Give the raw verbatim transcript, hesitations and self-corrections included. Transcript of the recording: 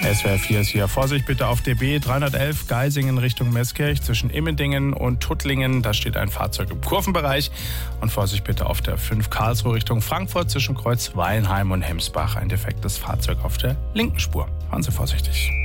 S W R vier ist hier. Vorsicht bitte auf D B dreihundertelf Geisingen Richtung Meßkirch zwischen Immendingen und Tuttlingen. Da steht ein Fahrzeug im Kurvenbereich. Und Vorsicht bitte auf der fünf Karlsruhe Richtung Frankfurt zwischen Kreuz Weinheim und Hemsbach. Ein defektes Fahrzeug auf der linken Spur. Fahren Sie vorsichtig.